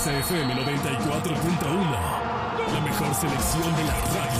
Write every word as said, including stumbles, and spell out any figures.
Exa F M noventa y cuatro punto uno. La mejor selección de la radio.